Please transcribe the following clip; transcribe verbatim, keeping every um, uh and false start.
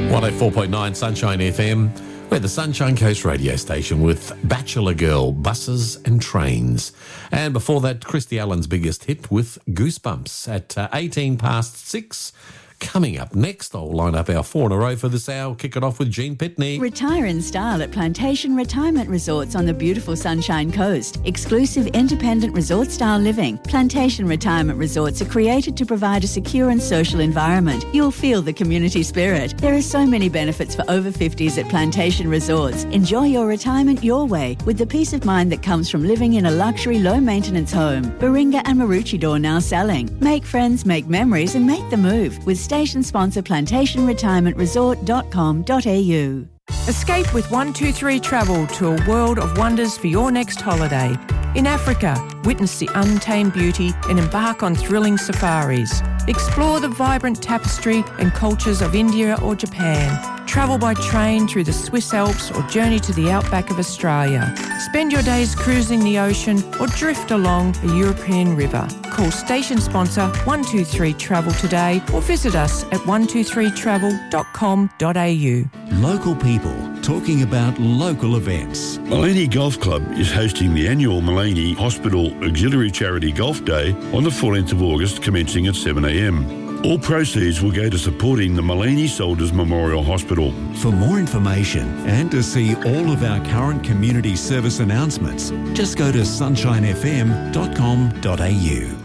one oh four point nine Sunshine F M. We're the Sunshine Coast radio station with Bachelor Girl, Buses and Trains. And before that, Christy Allen's biggest hit with Goosebumps at uh, eighteen past six. Coming up next, I'll line up our four in a row for this hour. Kick it off with Jean Pitney. Retire in style at Plantation Retirement Resorts on the beautiful Sunshine Coast. Exclusive independent resort-style living. Plantation Retirement Resorts are created to provide a secure and social environment. You'll feel the community spirit. There are so many benefits for over fifties at Plantation Resorts. Enjoy your retirement your way with the peace of mind that comes from living in a luxury, low-maintenance home. Baringa and Maroochydore now selling. Make friends, make memories and make the move with station sponsor plantation retirement resort dot com dot a u. Escape with one two three Travel to a world of wonders for your next holiday. In Africa, witness the untamed beauty and embark on thrilling safaris. Explore the vibrant tapestry and cultures of India or Japan. Travel by train through the Swiss Alps or journey to the outback of Australia. Spend your days cruising the ocean or drift along a European river. Call station sponsor one two three Travel today or visit us at one two three travel dot com dot a u. Local people talking about local events. Mullaney Golf Club is hosting the annual Mullaney Hospital Auxiliary Charity Golf Day on the fourteenth of August, commencing at seven a m. All proceeds will go to supporting the Mullaney Soldiers Memorial Hospital. For more information and to see all of our current community service announcements, just go to sunshine f m dot com dot a u.